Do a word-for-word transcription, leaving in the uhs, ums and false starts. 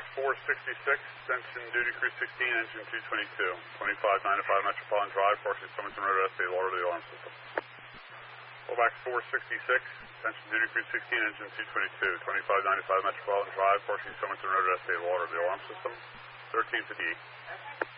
Rollback four sixty-six, Extension Duty Crew sixteen, Engine two twenty-two. twenty-five ninety-five Metropolitan Drive, Parsley, Somerton Road, S A, lower the alarm system. Rollback four sixty-six, Extension Duty Crew sixteen, Engine two twenty-two. twenty-five ninety-five Metropolitan Drive, Parsley, Somerton Road, S A, lower the alarm system. thirteen fifty-eight.